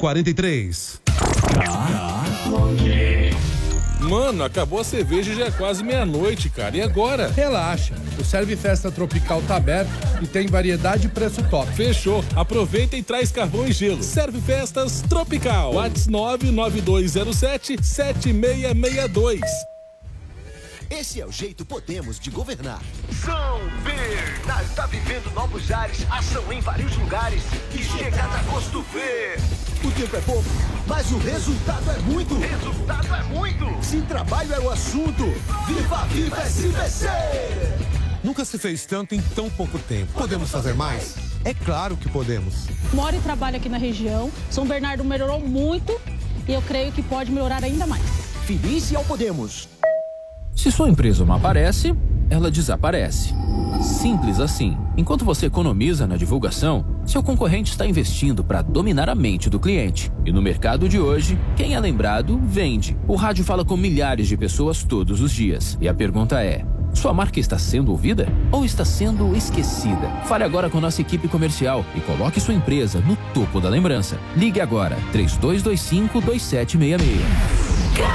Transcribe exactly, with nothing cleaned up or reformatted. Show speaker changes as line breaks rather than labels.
quarenta e três.
Mano, acabou a cerveja e já é quase meia-noite, cara. E agora?
Relaxa, o Serve Festa Tropical tá aberto e tem variedade e preço top.
Fechou. Aproveita e traz carvão e gelo. Serve Festas Tropical. WhatsApp nove nove dois zero sete sete seis seis dois.
Esse é o jeito Podemos de governar. São Bernardo está vivendo novos ares, ação em vários lugares e chega a gosto ver. O tempo é pouco, mas o resultado é muito. Resultado é muito. Se trabalho é o assunto, viva, viva S B C!
Nunca se fez tanto em tão pouco tempo. Podemos fazer mais? É claro que podemos.
Moro e trabalho aqui na região. São Bernardo melhorou muito e eu creio que pode melhorar ainda mais.
Feliz e ao Podemos.
Se sua empresa não aparece, ela desaparece. Simples assim. Enquanto você economiza na divulgação, seu concorrente está investindo para dominar a mente do cliente. E no mercado de hoje, quem é lembrado, vende. O rádio fala com milhares de pessoas todos os dias. E a pergunta é: sua marca está sendo ouvida ou está sendo esquecida? Fale agora com nossa equipe comercial e coloque sua empresa no topo da lembrança. Ligue agora, três dois dois cinco, dois sete seis seis.